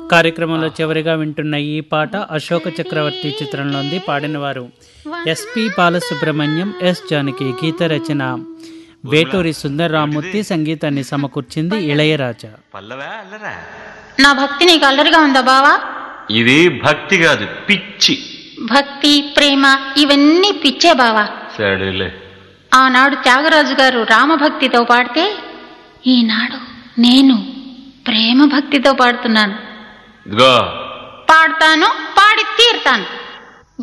కార్యక్రమంలో చివరిగా వింటున్న ఈ పాట అశోక చక్రవర్తి చిత్రంలోంది. పాడినవారు ఎస్పి బాలసుబ్రహ్మణ్యం, ఎస్ జానకి. గీత రచన వేటూరి సుందర్రామూర్తి, సంగీతాన్ని సమకూర్చింది ఇళయరాజా. నా భక్తి నీకు అల్లరిగా ఉందా బావా? ఇది భక్తి కాదు, పిచ్చి. భక్తి, ప్రేమ ఇవన్నీ పిచ్చే బావా. సరేలే. ఆనాడు త్యాగరాజు గారు రామభక్తితో పాడితే, ఈనాడు నేను ప్రేమ భక్తితో పాడుతున్నాను. ఇదిగో పాడతాను, పాడి తీరుతాను.